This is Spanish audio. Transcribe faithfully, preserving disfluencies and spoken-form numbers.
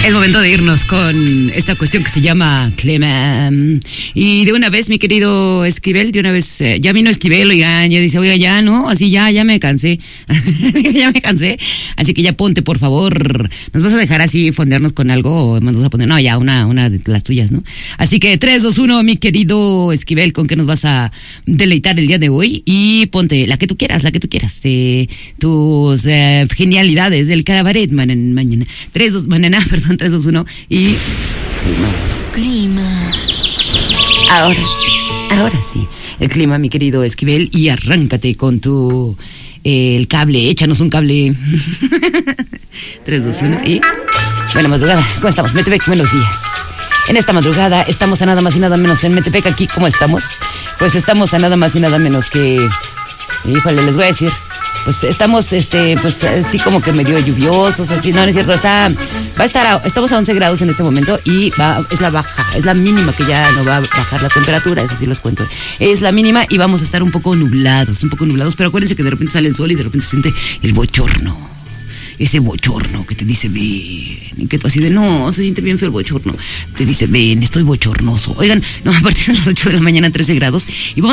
Es momento de irnos con esta cuestión que se llama clima. Y de una vez, mi querido Esquivel, de una vez, eh, ya vino Esquivel, oigan, ya dice, oiga, ya, ¿no? Así ya, ya me cansé. Ya me cansé. Así que ya ponte, por favor. ¿Nos vas a dejar así fondearnos con algo o nos vas a poner? No, ya, una, una de las tuyas, ¿no? Así que tres, dos, uno, mi querido Esquivel, ¿con qué nos vas a deleitar el día de hoy? Y ponte la que tú quieras, la que tú quieras. Eh, tus eh, genialidades del cabaret, man, mañana. tres, dos, mañana, perdón, tres, dos, uno. Y... clima. Ahora sí, ahora sí. El clima, mi querido Esquivel, y arráncate con tu... Eh, el cable, échanos un cable. tres, dos, uno y... Buena madrugada, ¿cómo estamos? Metepec, buenos días. En esta madrugada estamos a nada más y nada menos en Metepec. Aquí, ¿cómo estamos? Pues estamos a nada más y nada menos que... Híjole, les voy a decir... Pues estamos, este, pues así como que medio lluviosos, así, no, no es cierto, está, va a estar, a, estamos a once grados en este momento y va, es la baja, es la mínima que ya no va a bajar la temperatura, eso sí los cuento, es la mínima y vamos a estar un poco nublados, un poco nublados, pero acuérdense que de repente sale el sol y de repente se siente el bochorno. Ese bochorno que te dice, ven, y que tú así de, no, se siente bien feo el bochorno, te dice, ven, estoy bochornoso. Oigan, no, a partir de las ocho de la mañana, trece grados, y vamos